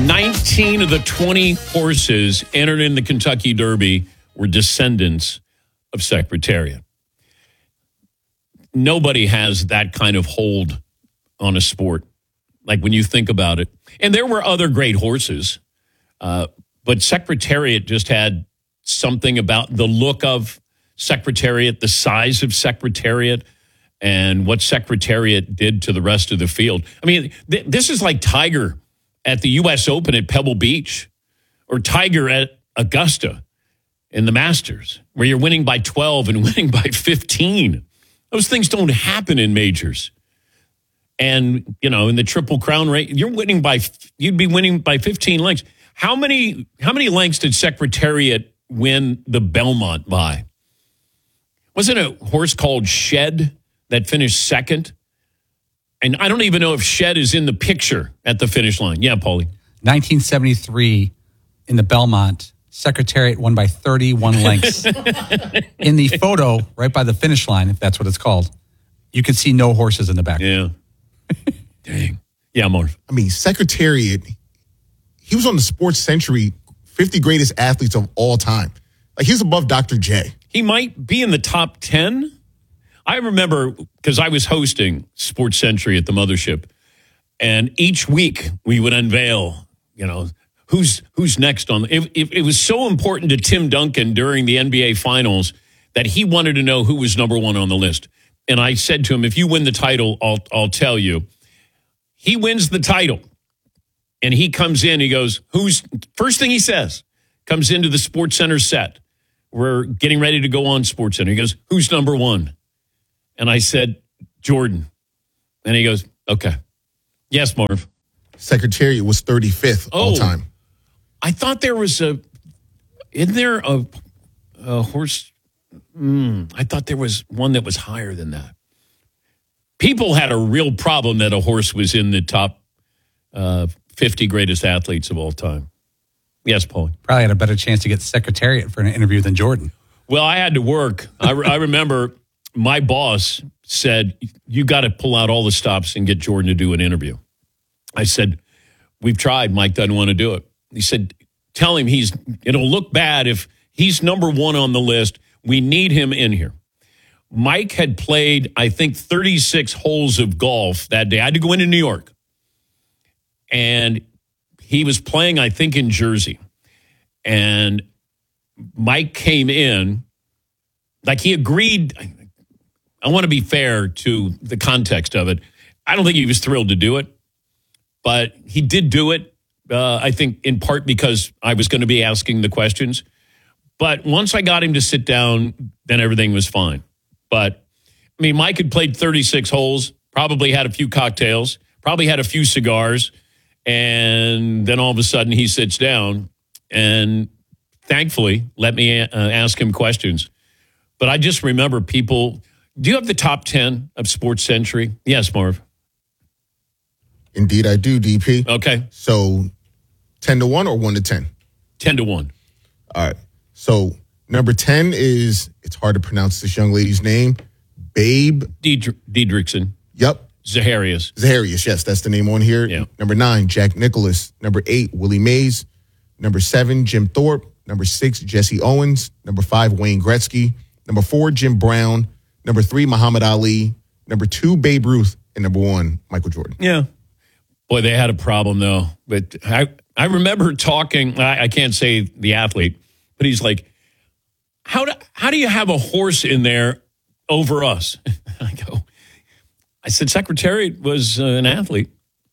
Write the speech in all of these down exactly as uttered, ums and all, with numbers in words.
nineteen of the twenty horses entered in the Kentucky Derby were descendants of Secretariat. Nobody has that kind of hold on a sport, like when you think about it. And there were other great horses, uh, but Secretariat just had something about the look of Secretariat, the size of Secretariat, and what Secretariat did to the rest of the field. I mean, th- this is like Tiger at the U S Open at Pebble Beach, or Tiger at Augusta in the Masters, where you're winning by twelve and winning by fifteen. Those things don't happen in majors. And, you know, in the Triple Crown race, you're winning by, you'd be winning by fifteen lengths. How many, how many lengths did Secretariat win the Belmont by? Wasn't a horse called Shed that finished second? And I don't even know if Shed is in the picture at the finish line. Yeah, Paulie. nineteen seventy-three in the Belmont, Secretariat won by thirty-one lengths. In the photo, right by the finish line, if that's what it's called, you can see no horses in the back. Yeah. Dang. Yeah, Marv. I mean, Secretariat, he was on the Sports Century fifty greatest athletes of all time. Like, he was above Doctor J. He might be in the top ten. I remember, because I was hosting Sports Century at the mothership, and each week we would unveil, you know, who's who's next on. It, it, it was so important to Tim Duncan during the N B A Finals that he wanted to know who was number one on the list. And I said to him, if you win the title, I'll I'll tell you. He wins the title, and he comes in. He goes, "Who's?" First thing he says, comes into the Sports Center set. We're getting ready to go on Sports Center. He goes, "Who's number one?" And I said, "Jordan." And he goes, "Okay." Yes, Marv. Secretariat was thirty-fifth Oh, all time. I thought there was a, isn't there a, a horse? Mm, I thought there was one that was higher than that. People had a real problem that a horse was in the top uh, fifty greatest athletes of all time. Yes, Paul. Probably had a better chance to get Secretariat for an interview than Jordan. Well, I had to work. I, I remember my boss said, you got to pull out all the stops and get Jordan to do an interview. I said, we've tried. Mike doesn't want to do it. He said, tell him he's, it'll look bad if he's number one on the list. We need him in here. Mike had played, I think, thirty-six holes of golf that day. I had to go into New York. And he was playing, I think, in Jersey. And Mike came in, like he agreed. I want to be fair to the context of it. I don't think he was thrilled to do it, but he did do it, uh, I think, in part because I was going to be asking the questions. But once I got him to sit down, then everything was fine. But, I mean, Mike had played thirty-six holes, probably had a few cocktails, probably had a few cigars, and then all of a sudden he sits down and thankfully let me uh, ask him questions. But I just remember people, do you have the top ten of Sports Century? Yes, Marv. Indeed, I do, D P. Okay. So ten to one or one to ten? ten to one. All right. So number ten is, it's hard to pronounce this young lady's name, Babe. Diedr- Diedrichsen. Yep. Zaharias. Zaharias, yes, that's the name on here. Yeah. Number nine, Jack Nicklaus. Number eight, Willie Mays. Number seven, Jim Thorpe. Number six, Jesse Owens. Number five, Wayne Gretzky. Number four, Jim Brown. Number three, Muhammad Ali. Number two, Babe Ruth. And number one, Michael Jordan. Yeah. Boy, they had a problem, though. But I, I remember talking, I, I can't say the athlete, but he's like, how do, how do you have a horse in there over us? I go, I said, Secretariat was uh, an athlete.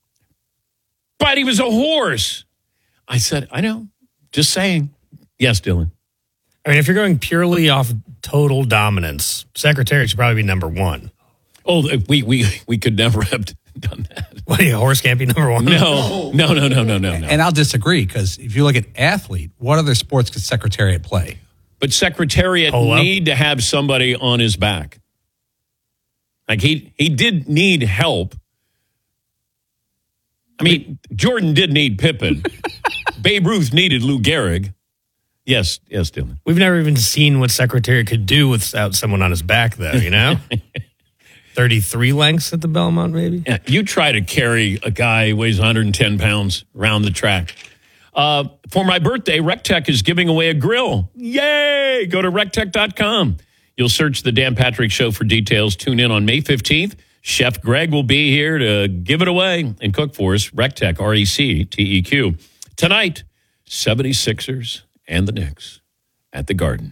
But he was a horse. I said, I know. Just saying. Yes, Dylan. I mean, if you're going purely off total dominance, Secretariat should probably be number one. Oh, we we we could never have done that. What, a horse can't be number one? No, no, no, no, no, no, no. And I'll disagree, because if you look at athlete, what other sports could Secretariat play? But Secretariat Hold up. need to have somebody on his back. Like he he did need help. I mean, Jordan did need Pippen. Babe Ruth needed Lou Gehrig. Yes, yes, Dylan. We've never even seen what Secretariat could do without someone on his back, though, you know? thirty-three lengths at the Belmont, maybe? Yeah, you try to carry a guy who weighs one hundred ten pounds around the track. Uh, for my birthday, Rectech is giving away a grill. Yay! Go to rectech dot com. You'll search the Dan Patrick Show for details. Tune in on May fifteenth. Chef Greg will be here to give it away and cook for us. Rectech, R E C T E Q. Tonight, seventy-sixers and the Knicks at the Garden.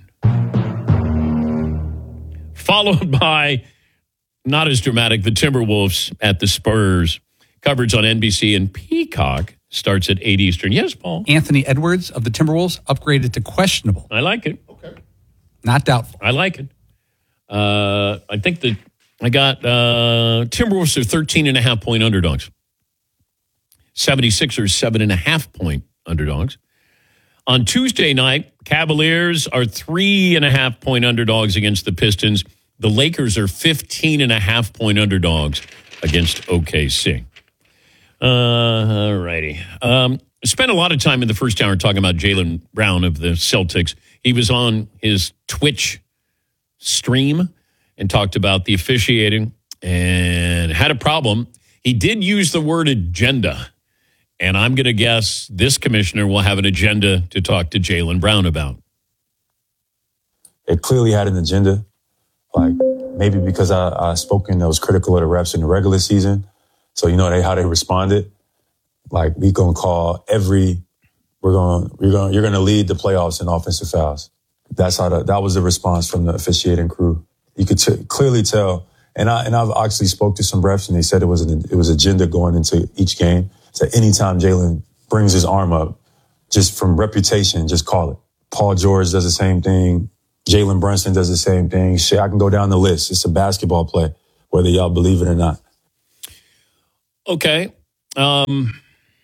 Followed by, not as dramatic, the Timberwolves at the Spurs. Coverage on N B C and Peacock starts at eight Eastern. Yes, Paul? Anthony Edwards of the Timberwolves upgraded to questionable. I like it. Okay. Not doubtful. I like it. Uh, I think that I got uh, Timberwolves are thirteen and a half point underdogs. seventy-sixers, seven and a half point underdogs. On Tuesday night, Cavaliers are three and a half point underdogs against the Pistons. The Lakers are fifteen and a half point underdogs against O K C. Uh, all righty. Um, spent a lot of time in the first hour talking about Jaylen Brown of the Celtics. He was on his Twitch stream and talked about the officiating and had a problem. He did use the word agenda. And I'm going to guess this commissioner will have an agenda to talk to Jaylen Brown about. It clearly had an agenda. Like, maybe because I, I spoken that was critical of the refs in the regular season. So, you know, they how they responded. Like, we going to call every, we're going, we're going, you're going to lead the playoffs in offensive fouls. That's how the, that was the response from the officiating crew. You could t- clearly tell. And I, and I've actually spoke to some refs and they said it was an, it was agenda going into each game. So anytime Jaylen brings his arm up, just from reputation, just call it. Paul George does the same thing. Jalen Brunson does the same thing. Shit, I can go down the list. It's a basketball play, whether y'all believe it or not. Okay. Um,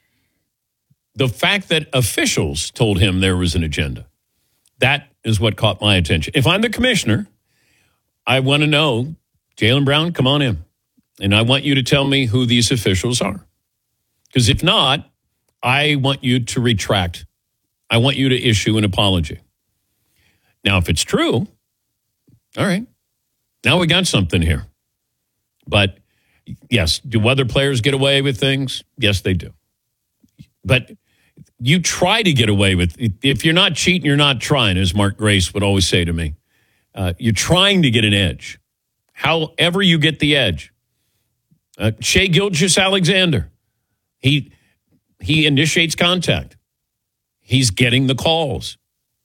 the fact that officials told him there was an agenda, that is what caught my attention. If I'm the commissioner, I want to know, Jaylen Brown, come on in. And I want you to tell me who these officials are. Because if not, I want you to retract. I want you to issue an apology. Now, if it's true, all right. Now we got something here. But yes, do other players get away with things? Yes, they do. But you try to get away with, if you're not cheating, you're not trying, as Mark Grace would always say to me. Uh, you're trying to get an edge. However you get the edge. Uh, Shai Gilgeous-Alexander. He he initiates contact. He's getting the calls.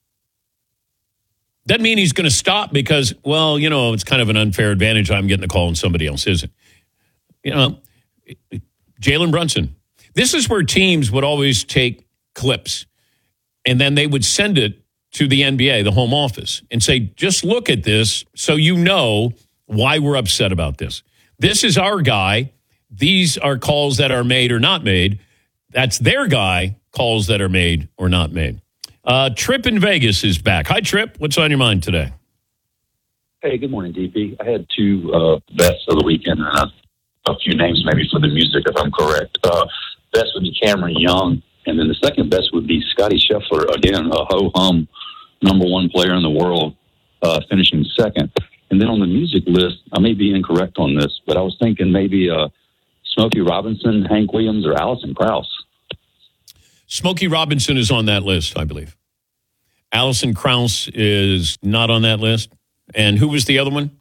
Doesn't mean he's going to stop because, well, you know, it's kind of an unfair advantage. I'm getting a call and somebody else isn't. You know, Jalen Brunson. This is where teams would always take clips and then they would send it to the N B A, the home office, and say, just look at this so you know why we're upset about this. This is our guy. These are calls that are made or not made. That's their guy, calls that are made or not made. Uh, Trip in Vegas is back. Hi, Trip. What's on your mind today? Hey, good morning, D P. I had two uh, bets of the weekend and a, a few names maybe for the music, if I'm correct. Uh, best would be Cameron Young, and then the second best would be Scotty Scheffler, again, a ho-hum number one player in the world, uh, finishing second. And then on the music list, I may be incorrect on this, but I was thinking maybe uh, Smokey Robinson, Hank Williams, or Alison Krauss. Smokey Robinson is on that list, I believe. Alison Krauss is not on that list. And who was the other one?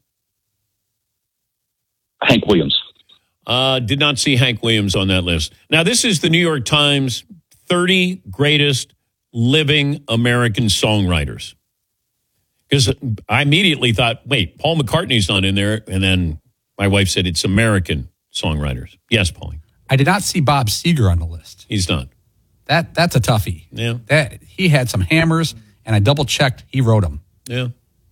Hank Williams. Uh, did not see Hank Williams on that list. Now, this is the New York Times thirty greatest living American songwriters. Because I immediately thought, wait, Paul McCartney's not in there. And then my wife said it's American songwriters. Yes, Paulie. I did not see Bob Seger on the list. He's not. That That's a toughie. Yeah. That he had some hammers, and I double-checked. He wrote them. Yeah.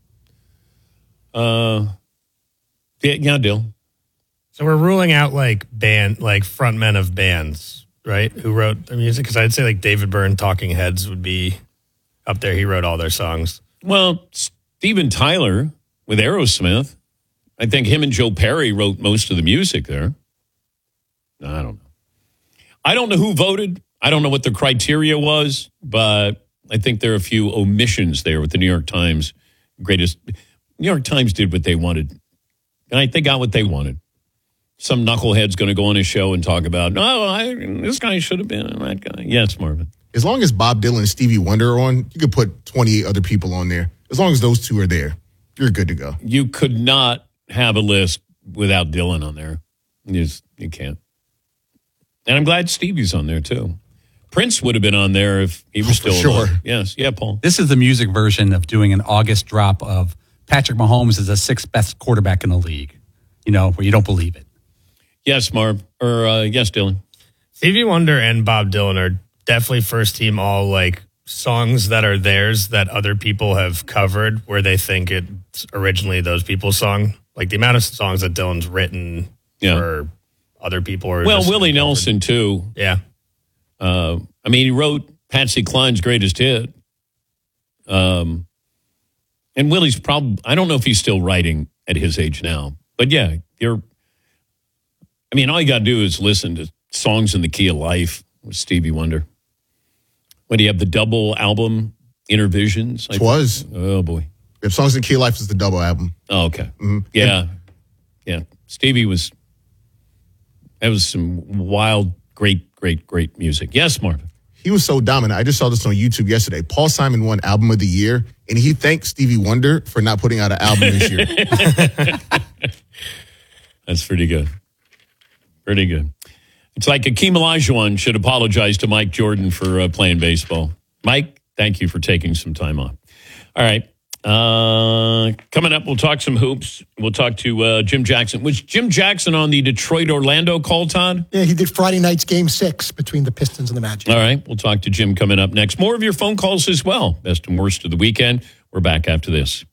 Uh, yeah, yeah, Dill. So we're ruling out like band, like frontmen of bands, right? Who wrote the music? Because I'd say like David Byrne, Talking Heads would be up there. He wrote all their songs. Well, Steven Tyler with Aerosmith. I think him and Joe Perry wrote most of the music there. I don't know. I don't know who voted. I don't know what the criteria was, but I think there are a few omissions there with the New York Times greatest. New York Times did what they wanted And I, they got what they wanted. Some knucklehead's going to go on his show and talk about, no, I, this guy should have been that guy. Yes, Marvin. As long as Bob Dylan and Stevie Wonder are on, you could put twenty-eight other people on there. As long as those two are there, you're good to go. You could not have a list without Dylan on there. You, just, you can't. And I'm glad Stevie's on there, too. Prince would have been on there if he was Oh, still for sure. alive. Yes. Yeah, Paul. This is the music version of doing an August drop of Patrick Mahomes is the sixth best quarterback in the league, you know, where you don't believe it. Yes, Marv. Or uh, yes, Dylan. Stevie Wonder and Bob Dylan are definitely first team all like songs that are theirs that other people have covered where they think it's originally those people's song. Like the amount of songs that Dylan's written Yeah. for other people. Or Well, just Willie covered. Nelson, too. Yeah. Uh, I mean, he wrote Patsy Cline's greatest hit. Um, and Willie's probably, I don't know if he's still writing at his age now. But yeah, you're, I mean, all you got to do is listen to Songs in the Key of Life with Stevie Wonder. What do you have, the double album, Intervisions? I It was. think? Oh, boy. If Songs in Key Life is the double album. Oh, okay. Mm-hmm. Yeah. Yeah. Stevie was, that was some wild, great, great, great music. Yes, Marvin. He was so dominant. I just saw this on YouTube yesterday. Paul Simon won Album of the Year, and he thanked Stevie Wonder for not putting out an album this year. That's pretty good. Pretty good. It's like Akeem Olajuwon should apologize to Mike Jordan for uh, playing baseball. Mike, thank you for taking some time off. All right. Uh, coming up, we'll talk some hoops. We'll talk to uh, Jim Jackson. Was Jim Jackson on the Detroit-Orlando call, Todd? Yeah, he did Friday night's game six between the Pistons and the Magic. All right. We'll talk to Jim coming up next. More of your phone calls as well. Best and worst of the weekend. We're back after this.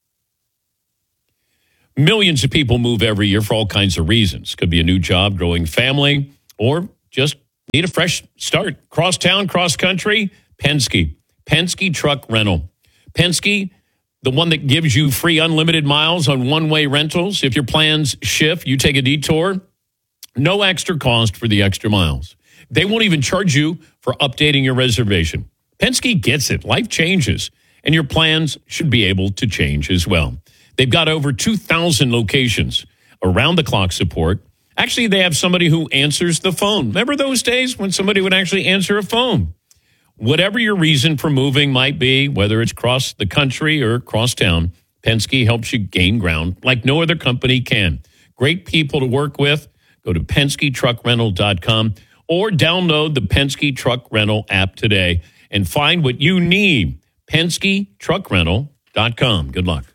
Millions of people move every year for all kinds of reasons. Could be a new job, growing family, or just need a fresh start. Cross town, cross country, Penske. Penske Truck Rental. Penske, the one that gives you free unlimited miles on one-way rentals. If your plans shift, you take a detour, no extra cost for the extra miles. They won't even charge you for updating your reservation. Penske gets it. Life changes, and your plans should be able to change as well. They've got over two thousand locations, around-the-clock support. Actually, they have somebody who answers the phone. Remember those days when somebody would actually answer a phone? Whatever your reason for moving might be, whether it's across the country or across town, Penske helps you gain ground like no other company can. Great people to work with. Go to Penske Truck Rental dot com or download the Penske Truck Rental app today and find what you need. Penske Truck Rental dot com. Good luck.